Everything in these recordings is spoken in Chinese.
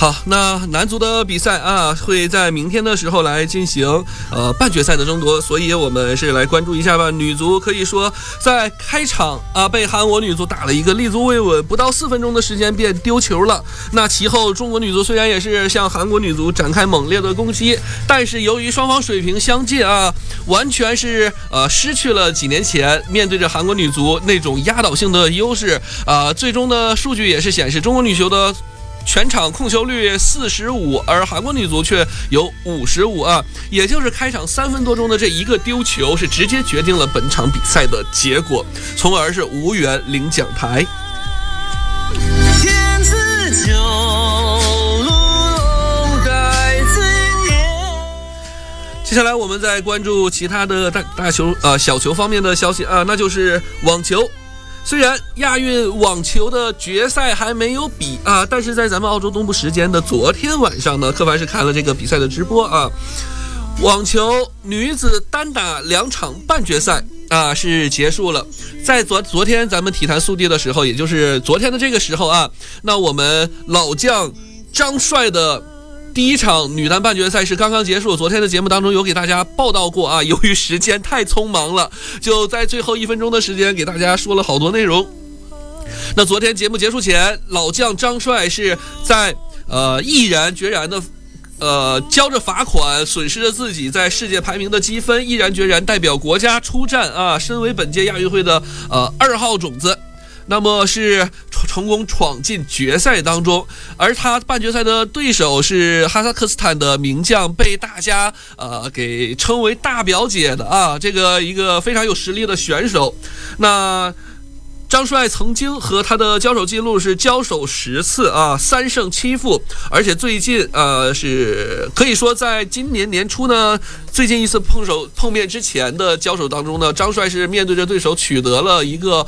好，那男足的比赛啊，会在明天的时候来进行半决赛的争夺，所以我们是来关注一下吧。女足可以说在开场啊被韩国女足打了一个立足未稳，不到4分钟的时间便丢球了。那其后中国女足虽然也是向韩国女足展开猛烈的攻击，但是由于双方水平相近啊，完全是失去了几年前面对着韩国女足那种压倒性的优势啊。最终的数据也是显示中国女球的全场控球率45%，而韩国女足却有55%啊，也就是开场3分多钟的这一个丢球，是直接决定了本场比赛的结果，从而是无缘领奖台。接下来我们再关注其他的大球小球方面的消息啊，那就是网球。虽然亚运网球的决赛还没有比啊，但是在咱们澳洲东部时间的昨天晚上呢，柯凡是看了这个比赛的直播啊。网球女子单打2场半决赛啊是结束了。在昨天咱们体坛速递的时候，也就是昨天的这个时候啊，那我们老将张帅的第一场女单半决赛是刚刚结束，昨天的节目当中有给大家报道过啊，由于时间太匆忙了，就在最后1分钟的时间给大家说了好多内容。那昨天节目结束前，老将张帅是在毅然决然的交着罚款，损失了自己在世界排名的积分，毅然决然代表国家出战啊，身为本届亚运会的2号种子。那么是成功闯进决赛当中，而他半决赛的对手是哈萨克斯坦的名将，被大家给称为大表姐的啊，这个一个非常有实力的选手。那张帅曾经和他的交手记录是交手10次啊，3胜7负，而且最近是可以说在今年年初呢，最近一次碰面之前的交手当中呢，张帅是面对着对手取得了一个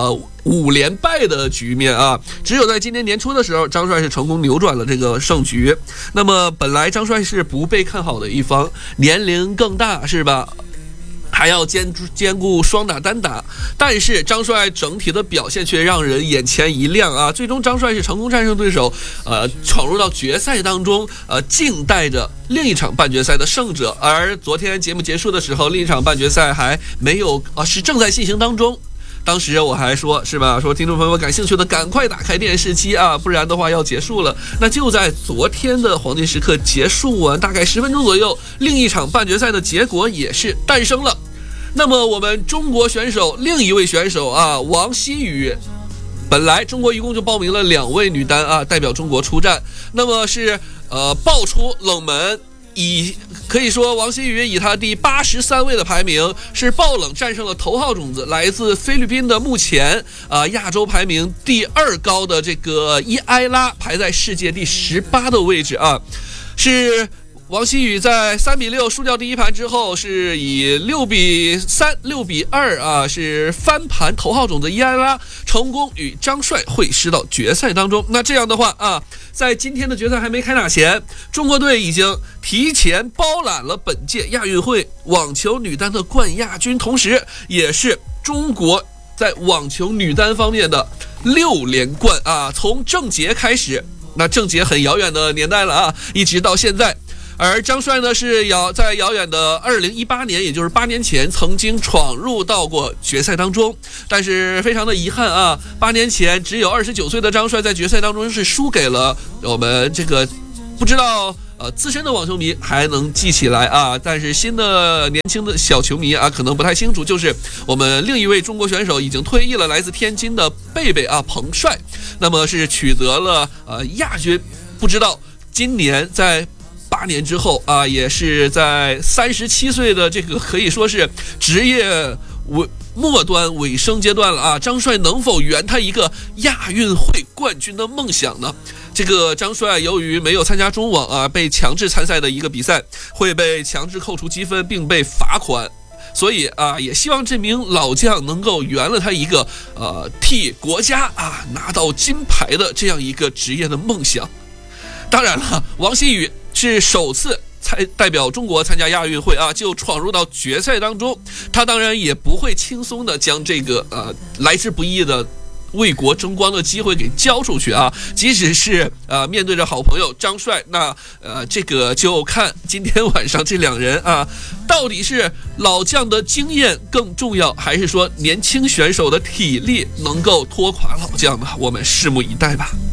5连败的局面啊，只有在今年年初的时候，张帅是成功扭转了这个胜局。那么本来张帅是不被看好的一方，年龄更大是吧？还要兼顾双打单打，但是张帅整体的表现却让人眼前一亮啊！最终张帅是成功战胜对手，闯入到决赛当中，静待着另一场半决赛的胜者。而昨天节目结束的时候，另一场半决赛还没有是正在进行当中。当时我还说是吧，说听众朋友感兴趣的赶快打开电视机啊，不然的话要结束了。那就在昨天的黄金时刻结束完大概10分钟左右，另一场半决赛的结果也是诞生了。那么我们中国选手另一位选手啊，王希雨，本来中国一共就报名了2位女单啊，代表中国出战，那么是爆出冷门。可以说王希雨以他第83位的排名是爆冷战胜了头号种子来自菲律宾的目前亚洲排名第2高的这个伊埃拉，排在世界第18的位置啊。是王希雨在3比6输掉第一盘之后，是以6比3、6比2啊，是翻盘头号种子伊埃拉，成功与张帅会师到决赛当中。那这样的话啊，在今天的决赛还没开打前，中国队已经提前包揽了本届亚运会网球女单的冠亚军，同时也是中国在网球女单方面的6连冠啊！从郑洁开始，那郑洁很遥远的年代了啊，一直到现在。而张帅呢，是在遥远的2018年，也就是8年前，曾经闯入到过决赛当中，但是非常的遗憾啊，8年前只有29岁的张帅在决赛当中是输给了我们这个不知道资深的网球迷还能记起来啊，但是新的年轻的小球迷啊可能不太清楚，就是我们另一位中国选手已经退役了，来自天津的贝贝啊彭帅，那么是取得了亚军。不知道今年在8年之后啊，也是在37岁的这个可以说是职业末端尾声阶段了啊，张帅能否圆他一个亚运会冠军的梦想呢？这个张帅由于没有参加中网啊，被强制参赛的一个比赛，会被强制扣除积分并被罚款，所以啊，也希望这名老将能够圆了他一个替国家啊拿到金牌的这样一个职业的梦想。当然了，王希雨是首次代表中国参加亚运会啊，就闯入到决赛当中，他当然也不会轻松的将这个来之不易的为国争光的机会给交出去啊！即使是面对着好朋友张帅，那这个就看今天晚上这两人啊，到底是老将的经验更重要，还是说年轻选手的体力能够拖垮老将呢？我们拭目以待吧。